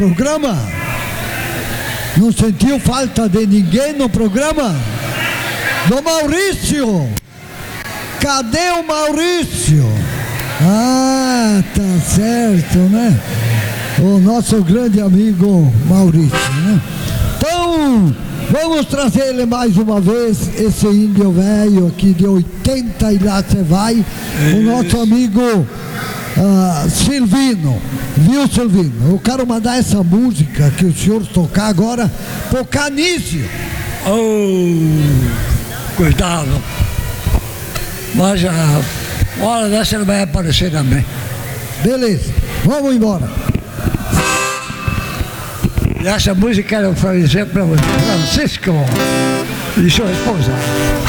programa? Não sentiu falta de ninguém no programa? Do Maurício! Cadê o Maurício? Ah, tá certo, né? O nosso grande amigo Maurício, né? Então, vamos trazer ele mais uma vez, esse índio velho aqui de 80 e lá você vai, o nosso amigo Silvino, viu, Silvino? Eu quero mandar essa música que o senhor tocar agora pro Canício. Oh, cuidado. Mas a hora dessa ele vai aparecer também. Beleza, vamos embora. E essa música eu quero oferecer para você, Francisco e sua esposa.